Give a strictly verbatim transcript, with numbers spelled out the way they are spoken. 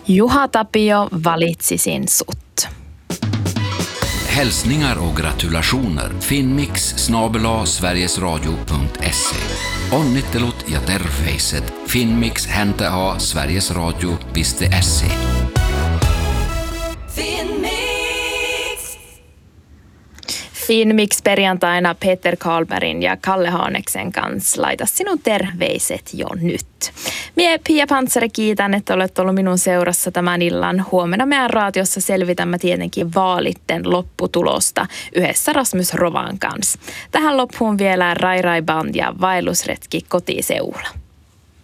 Juha Tapio, valitsisin sut. Hälsningar och gratulationer. Finmix snabel-a sverigesradio punkt se. Onnittelut ja terveiset. Finmix häntä a sverigesradio piste se. Finmix! Finmix perjantaina Peter Karlbergin ja Kalle Haaneksen kanssa. Laita sinun terveiset jo nyt. Mie Pia Pantsari kiitän, että olet ollut minun seurassa tämän illan. Huomenna meidän raatiossa selvitämme tietenkin vaalitten lopputulosta yhdessä Rasmus Rovan kanssa. Tähän loppuun vielä Rai Rai Band ja vaellusretki kotiseudulla.